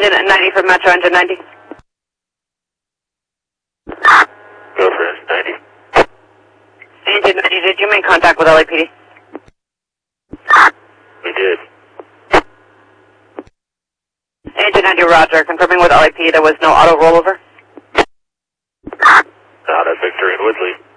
Engine 90 for Metro, Engine 90. Go for it, 90. Engine 90, did you make contact with LAPD? We did. Engine 90, roger. Confirming with LAPD there was no auto rollover. Out of Victor and Woodley.